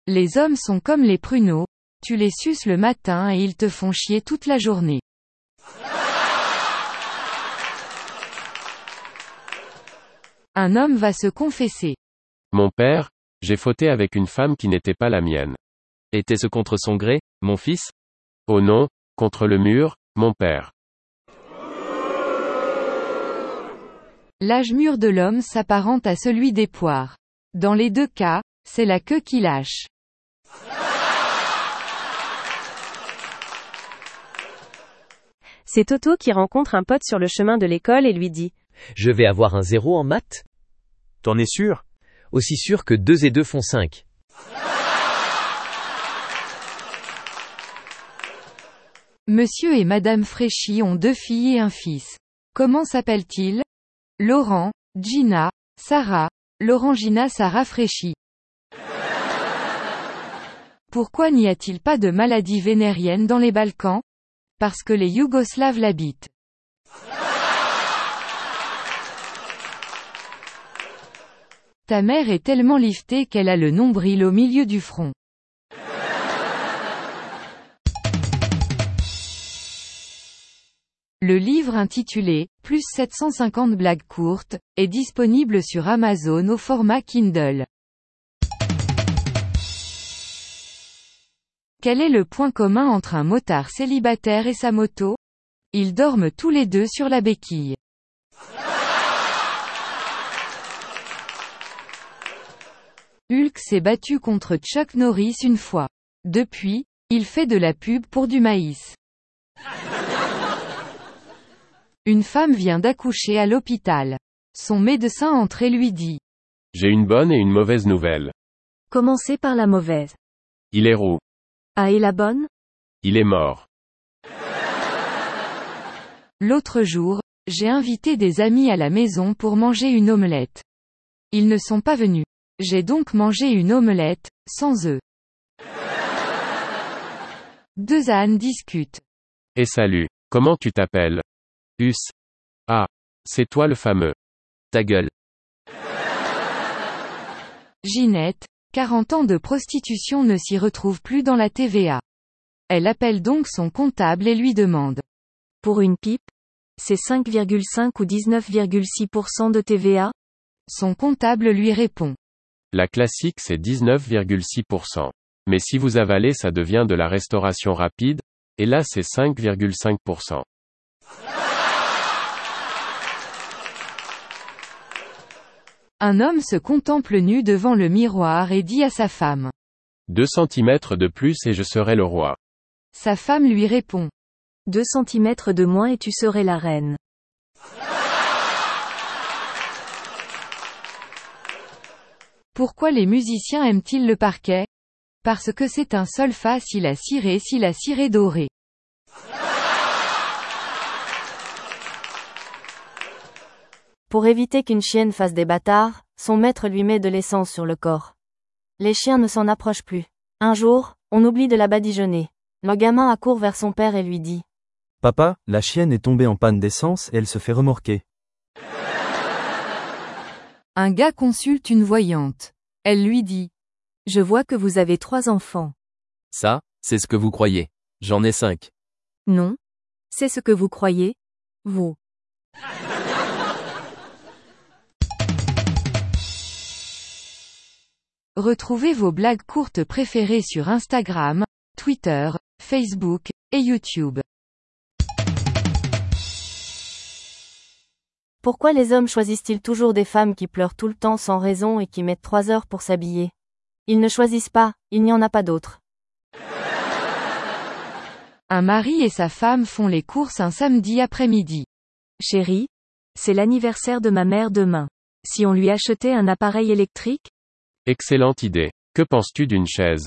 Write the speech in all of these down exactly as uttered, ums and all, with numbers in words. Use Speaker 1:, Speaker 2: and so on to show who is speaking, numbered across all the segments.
Speaker 1: Les hommes sont comme les pruneaux, tu les suces le matin et ils te font chier toute la journée. Un homme va se confesser.
Speaker 2: Mon père, j'ai fauté avec une femme qui n'était pas la mienne.
Speaker 3: Était-ce contre son gré, mon fils?
Speaker 2: Oh non, contre le mur, mon père.
Speaker 1: L'âge mûr de l'homme s'apparente à celui des poires. Dans les deux cas, c'est la queue qui lâche.
Speaker 4: C'est Toto qui rencontre un pote sur le chemin de l'école et lui dit
Speaker 5: « Je vais avoir un zéro en maths ?»«
Speaker 6: T'en es sûr ?»«
Speaker 5: Aussi sûr que deux et deux font cinq. »
Speaker 1: Monsieur et Madame Fréchy ont deux filles et un fils. Comment s'appellent-ils? Laurent, Gina, Sarah, Laurent Gina Sarah Fréchy. Pourquoi n'y a-t-il pas de maladie vénérienne dans les Balkans? Parce que les Yougoslaves l'habitent. Ta mère est tellement liftée qu'elle a le nombril au milieu du front. Le livre intitulé « Plus sept cent cinquante blagues courtes » est disponible sur Amazon au format Kindle. Quel est le point commun entre un motard célibataire et sa moto? Ils dorment tous les deux sur la béquille. Hulk s'est battu contre Chuck Norris une fois. Depuis, il fait de la pub pour du maïs. Une femme vient d'accoucher à l'hôpital. Son médecin entre et lui dit:
Speaker 2: J'ai une bonne et une mauvaise nouvelle.
Speaker 4: Commencez par la mauvaise.
Speaker 2: Il est roux.
Speaker 4: Ah, et la bonne?
Speaker 2: Il est mort.
Speaker 1: L'autre jour, j'ai invité des amis à la maison pour manger une omelette. Ils ne sont pas venus. J'ai donc mangé une omelette, sans œufs. Deux ânes discutent.
Speaker 2: Et salut, comment tu t'appelles? Us. Ah. C'est toi le fameux.
Speaker 3: Ta gueule.
Speaker 1: Ginette, quarante ans de prostitution ne s'y retrouve plus dans la T V A. Elle appelle donc son comptable et lui demande:
Speaker 4: Pour une pipe? C'est cinq virgule cinq ou dix-neuf virgule six pour cent de T V A?
Speaker 1: Son comptable lui répond:
Speaker 2: La classique c'est dix-neuf virgule six pour cent. Mais si vous avalez ça devient de la restauration rapide, et là c'est cinq virgule cinq pour cent.
Speaker 1: Un homme se contemple nu devant le miroir et dit à sa femme:
Speaker 2: Deux centimètres de plus et je serai le roi.
Speaker 1: Sa femme lui répond:
Speaker 4: Deux centimètres de moins et tu serais la reine.
Speaker 1: Pourquoi les musiciens aiment-ils le parquet? Parce que c'est un sol facile à cirer si la cire est dorée.
Speaker 4: Pour éviter qu'une chienne fasse des bâtards, son maître lui met de l'essence sur le corps. Les chiens ne s'en approchent plus. Un jour, on oublie de la badigeonner. Le gamin accourt vers son père et lui dit:
Speaker 6: Papa, la chienne est tombée en panne d'essence et elle se fait remorquer.
Speaker 1: Un gars consulte une voyante. Elle lui dit:
Speaker 4: Je vois que vous avez trois enfants.
Speaker 3: Ça, c'est ce que vous croyez. J'en ai cinq.
Speaker 4: Non. C'est ce que vous croyez, vous.
Speaker 1: Retrouvez vos blagues courtes préférées sur Instagram, Twitter, Facebook, et YouTube.
Speaker 4: Pourquoi les hommes choisissent-ils toujours des femmes qui pleurent tout le temps sans raison et qui mettent trois heures pour s'habiller? Ils ne choisissent pas, il n'y en a pas d'autres.
Speaker 1: Un mari et sa femme font les courses un samedi après-midi.
Speaker 4: Chérie, c'est l'anniversaire de ma mère demain. Si on lui achetait un appareil électrique?
Speaker 2: Excellente idée. Que penses-tu d'une chaise?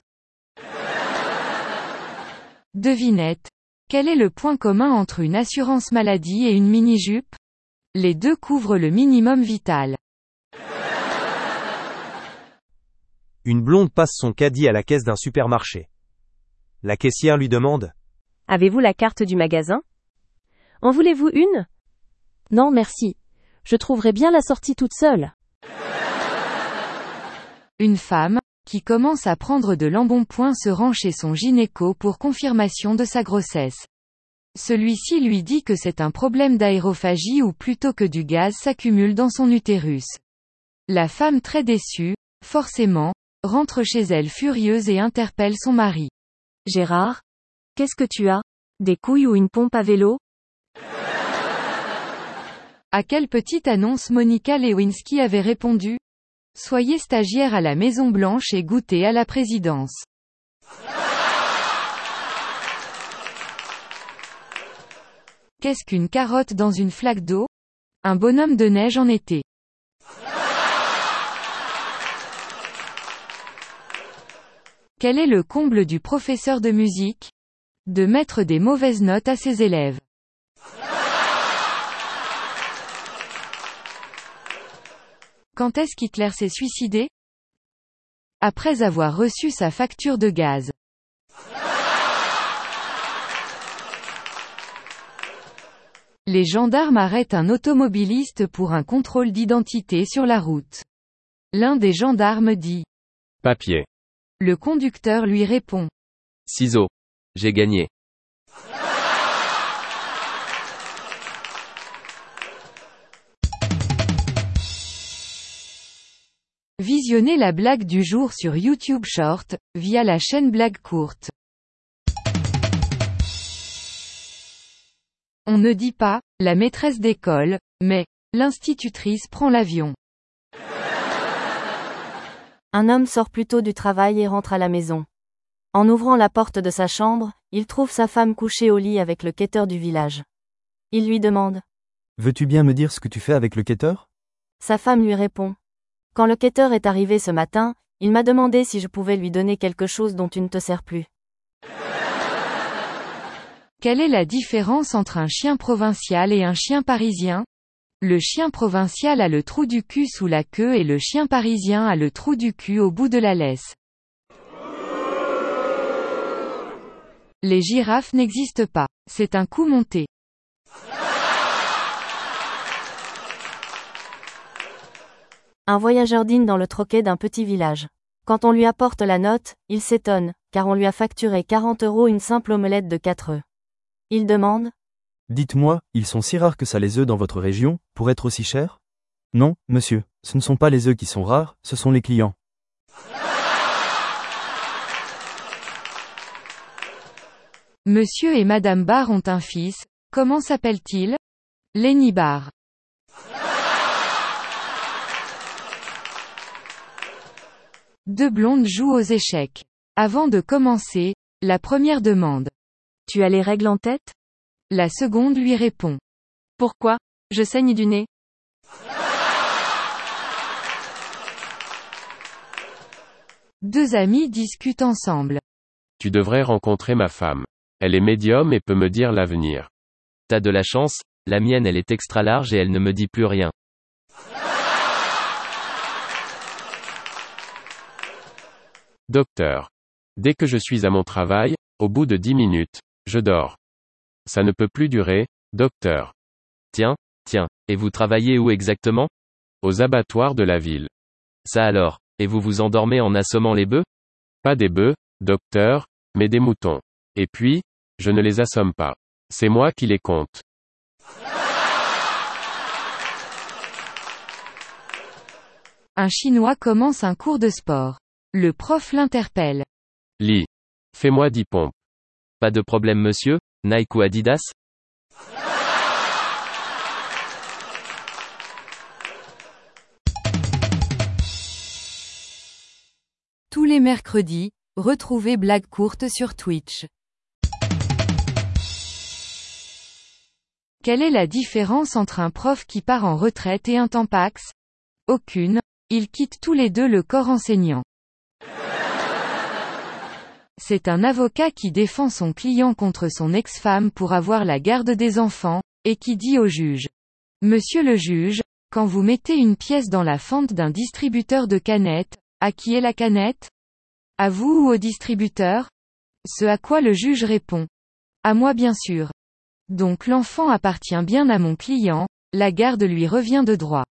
Speaker 1: Devinette. Quel est le point commun entre une assurance maladie et une mini-jupe? Les deux couvrent le minimum vital.
Speaker 6: Une blonde passe son caddie à la caisse d'un supermarché. La caissière lui demande:
Speaker 4: Avez-vous la carte du magasin? En voulez-vous une? Non merci. Je trouverai bien la sortie toute seule.
Speaker 1: Une femme, qui commence à prendre de l'embonpoint se rend chez son gynéco pour confirmation de sa grossesse. Celui-ci lui dit que c'est un problème d'aérophagie ou plutôt que du gaz s'accumule dans son utérus. La femme très déçue, forcément, rentre chez elle furieuse et interpelle son mari.
Speaker 4: Gérard? Qu'est-ce que tu as? Des couilles ou une pompe à vélo?
Speaker 1: À quelle petite annonce Monica Lewinsky avait répondu? Soyez stagiaire à la Maison Blanche et goûtez à la présidence. Qu'est-ce qu'une carotte dans une flaque d'eau? Un bonhomme de neige en été. Quel est le comble du professeur de musique? De mettre des mauvaises notes à ses élèves. Quand est-ce qu'Hitler s'est suicidé? Après avoir reçu sa facture de gaz. Les gendarmes arrêtent un automobiliste pour un contrôle d'identité sur la route. L'un des gendarmes dit «
Speaker 2: Papier. »
Speaker 1: Le conducteur lui répond
Speaker 3: « Ciseaux. J'ai gagné. »
Speaker 1: Visionnez la blague du jour sur YouTube Short, via la chaîne Blague Courte. On ne dit pas « la maîtresse d'école », mais « l'institutrice prend l'avion ».
Speaker 4: Un homme sort plus tôt du travail et rentre à la maison. En ouvrant la porte de sa chambre, il trouve sa femme couchée au lit avec le quêteur du village. Il lui demande «
Speaker 7: Veux-tu bien me dire ce que tu fais avec le quêteur ?»
Speaker 4: Sa femme lui répond « Quand le quêteur est arrivé ce matin, il m'a demandé si je pouvais lui donner quelque chose dont tu ne te sers plus. »
Speaker 1: Quelle est la différence entre un chien provincial et un chien parisien? Le chien provincial a le trou du cul sous la queue et le chien parisien a le trou du cul au bout de la laisse. Les girafes n'existent pas. C'est un coup monté.
Speaker 4: Un voyageur dîne dans le troquet d'un petit village. Quand on lui apporte la note, il s'étonne, car on lui a facturé quarante euros une simple omelette de quatre œufs. Il demande «
Speaker 7: Dites-moi, ils sont si rares que ça les œufs dans votre région, pour être aussi chers ?» « Non, monsieur, ce ne sont pas les œufs qui sont rares, ce sont les clients. »
Speaker 1: Monsieur et Madame Barr ont un fils, comment s'appelle-t-il? Lenny Barr. Deux blondes jouent aux échecs. Avant de commencer, la première demande.
Speaker 4: Tu as les règles en tête?
Speaker 1: La seconde lui répond.
Speaker 4: Pourquoi? Je saigne du nez.
Speaker 1: Deux amis discutent ensemble.
Speaker 2: Tu devrais rencontrer ma femme. Elle est médium et peut me dire l'avenir.
Speaker 3: T'as de la chance, la mienne elle est extra large et elle ne me dit plus rien.
Speaker 2: Docteur. Dès que je suis à mon travail, au bout de dix minutes, je dors. Ça ne peut plus durer, docteur.
Speaker 3: Tiens, tiens, et vous travaillez où exactement?
Speaker 2: Aux abattoirs de la ville.
Speaker 3: Ça alors, et vous vous endormez en assommant les bœufs?
Speaker 2: Pas des bœufs, docteur, mais des moutons. Et puis, je ne les assomme pas. C'est moi qui les compte.
Speaker 1: Un Chinois commence un cours de sport. Le prof l'interpelle.
Speaker 2: Li. Fais-moi dix pompes.
Speaker 3: Pas de problème monsieur, Nike ou Adidas?
Speaker 1: Tous les mercredis, retrouvez Blague Courte sur Twitch. Quelle est la différence entre un prof qui part en retraite et un tampax? Aucune. Ils quittent tous les deux le corps enseignant. C'est un avocat qui défend son client contre son ex-femme pour avoir la garde des enfants, et qui dit au juge. Monsieur le juge, quand vous mettez une pièce dans la fente d'un distributeur de canettes, à qui est la canette? À vous ou au distributeur? Ce à quoi le juge répond. À moi bien sûr. Donc l'enfant appartient bien à mon client, la garde lui revient de droit.